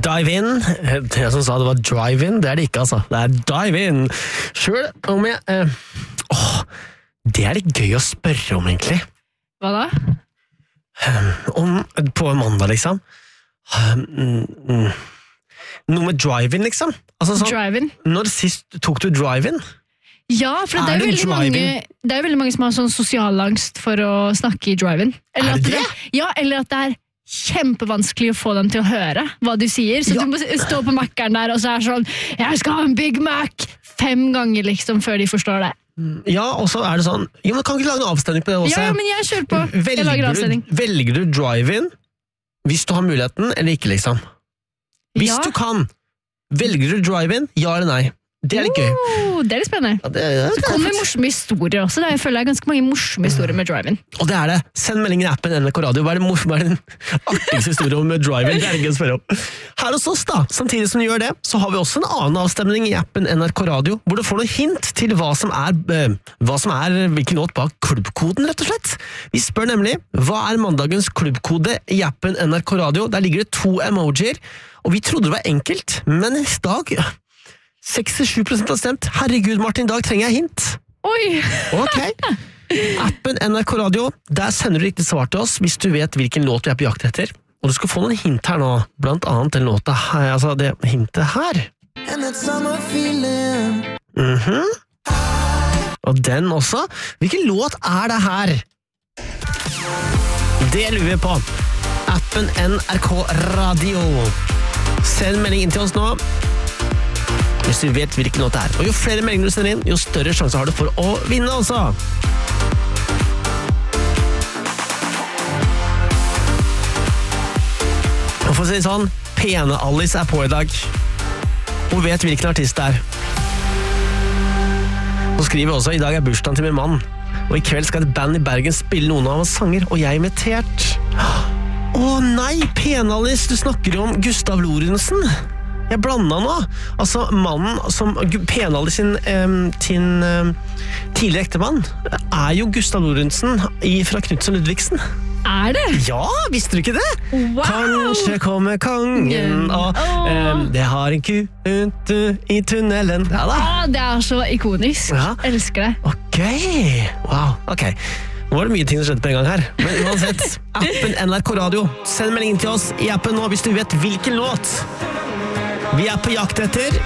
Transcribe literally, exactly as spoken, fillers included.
Dive in. Det som sa det var drive in, det er det ikke, altså. Det er dive in. Selv om jeg... Eh, åh, det er litt gøy å spørre om, egentlig. Hva da? Om, på mandag, liksom. Um, noe med drive-in, liksom. Altså, sånn, Drive-in? når sist tok du drive-in? Ja, for det er, Er jo det veldig mange, drive-in? det er jo veldig mange som har sånn sosialangst for å snakke i drive-in. Eller Er at det det? Ja, eller at det er kjempevanskelig å få dem til å høre hva du sier. Så Ja. du må stå på Mac-eren der, og så er det sånn, jeg skal ha en Big Mac! Fem ganger liksom før de forstår det. Ja, og så er det sånn, jo, men kan vi ikke lage en avstemning på det også? Ja, ja, men jeg kjører på. Jeg lager Velger avsending. du, velger du drive-in hvis du har muligheten, eller ikke, liksom? Hvis Ja. du kan, velger du drive-in, ja eller nei? Det er litt gøy. Oh, det er litt spennende. Ja, det, det, Så kommer morsomme historier også. Da. Jeg føler det er ganske mange morsomme historier med drive-in. Og det er det. Send melding i appen N R K Radio. Hva er, det, mor- hva er den artigste historien med drive-in? Det er det gøy å spørre om. Her hos oss da, samtidig som vi gjør det, så har vi også en annen avstemning i appen N R K Radio, hvor du får noen hint til hva som er, eh, hva som er hvilken låt bak klubbkoden, rett og slett. Vi spør nemlig, hva er mandagens klubbkode i appen N R K Radio? Der ligger det to emojier, og vi trodde det var enkelt, men i dag... sekstisju prosent har stemt. Herregud, Martin, i dag trenger jeg hint. Oi! Ok. Appen N R K Radio, der sender du riktig svar til oss hvis du vet hvilken låt vi er på jakt etter. Og du skal få noen hint her nå, blant annet den låta her, altså det hintet her. Mhm. Og den også. Hvilken låt er det her? Det lurer vi på. Appen N R K Radio. Send melding inn til oss nå. Hvis du vet hvilken låt det er. Og jo flere meldinger du sender inn, jo større sjanse har du for å vinne, altså. Og for å si det sånn, Pene Alice er på i dag. Hun vet hvilken artist det er. Hun skriver også, i dag er bursdagen til min mann. Og i kveld skal et band i Bergen spille noen av hans sanger, og jeg er invitert. Å nei, Pene Alice, du snakker jo om Gustav Lorentzen. Jeg blanda nå. Altså, mannen som Pene Alice sin, um, sin um, tidligere ektemann er jo Gustav Lorentzen fra Knutsen Ludvigsen. Er det? Ja, visste du ikke det? Wow! Kanskje kommer kongen, og um, det har en ku ute i tunnelen. Ja da. Ah, det er så ikonisk. Ja. Elsker det. Ok, wow, ok. Nå var det mye ting som skjedde på en gang her. Men uansett, appen N R K Radio. Send melding til oss i appen nå hvis du vet hvilken låt vi er på jakt etter.